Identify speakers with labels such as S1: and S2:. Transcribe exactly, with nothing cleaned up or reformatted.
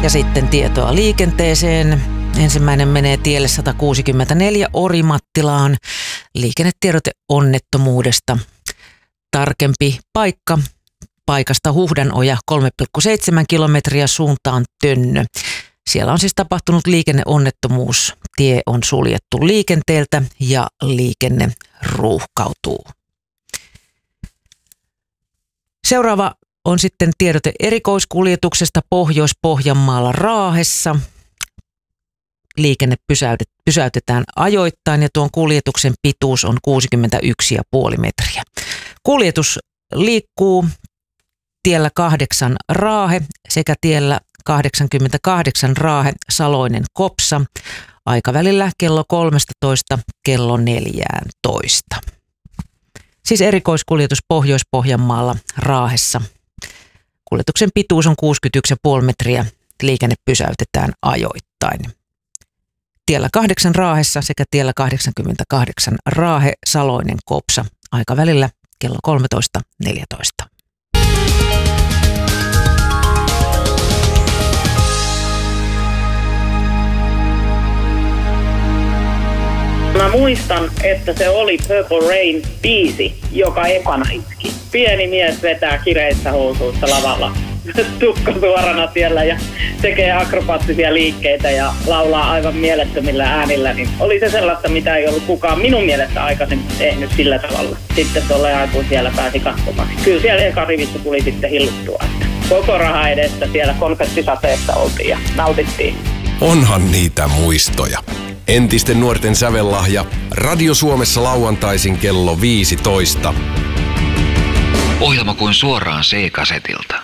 S1: Ja sitten tietoa liikenteeseen. Ensimmäinen menee tielle sata kuusikymmentäneljä Orimattilaan. Liikennetiedote onnettomuudesta. Tarkempi paikka. Paikasta Huhdanoja kolme pilkku seitsemän kilometriä suuntaan Tönnö. Siellä on siis tapahtunut liikenneonnettomuus. Tie on suljettu liikenteeltä ja liikenne ruuhkautuu. Seuraava on sitten tiedote erikoiskuljetuksesta Pohjois-Pohjanmaalla Raahessa. Liikenne pysäytetään ajoittain ja tuon kuljetuksen pituus on kuusikymmentäyksi pilkku viisi metriä. Kuljetus liikkuu tiellä kahdeksan Raahe sekä tiellä kahdeksankymmentäkahdeksan Raahe Saloinen Kopsa aikavälillä kello kolmetoista kello neljätoista. Siis erikoiskuljetus Pohjois-Pohjanmaalla Raahessa. Kuljetuksen pituus on kuusikymmentäyksi pilkku viisi metriä. Liikenne pysäytetään ajoittain. Tiellä kahdeksan Raahessa sekä tiellä kahdeksankymmentäkahdeksan Raahe Saloinen Kopsa aikavälillä kello kolmetoista neljätoista.
S2: Mä muistan, että se oli Purple Rain biisi, joka ekana iski. Pieni mies vetää kireissä housuissa lavalla, tukka suorana siellä ja tekee akrobaattisia liikkeitä ja laulaa aivan mielettömillä äänillä. Niin oli se sellaista, mitä ei ollut kukaan minun mielestä aikaisemmin tehnyt sillä tavalla. Sitten tuolle aikuisiellä pääsi katsomaan. Kyllä siellä eka rivissä tuli sitten hilluttua. Koko raha edestä siellä konfettisateessa oltiin ja nautittiin.
S3: Onhan niitä muistoja. Entisten nuorten sävellahja. Radio Suomessa lauantaisin kello viisitoista.
S4: Ohjelma kuin suoraan C-kasetilta.